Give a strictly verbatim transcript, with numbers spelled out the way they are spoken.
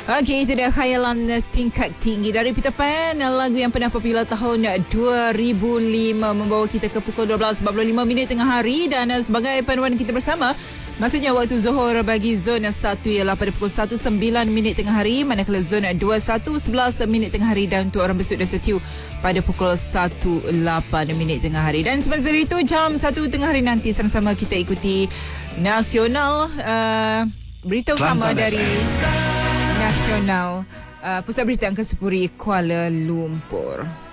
Okey, itu dia Khayalan Tingkat Tinggi dari Peter Pan, lagu yang pernah popular tahun dua ribu lima, membawa kita ke pukul dua belas empat puluh lima minit tengah hari. Dan sebagai panduan kita bersama, maksudnya waktu Zohor bagi zon satu ialah pada pukul satu sembilan minit tengah hari, manakala zon dua satu sebelas minit tengah hari, dan untuk orang besut dan setiu pada pukul satu lapan minit tengah hari. Dan sebentar itu jam satu tengah hari nanti sama-sama kita ikuti nasional, uh, berita utama Kelantan dari nasional, uh, Pusat Berita Angkasa Puri Kuala Lumpur.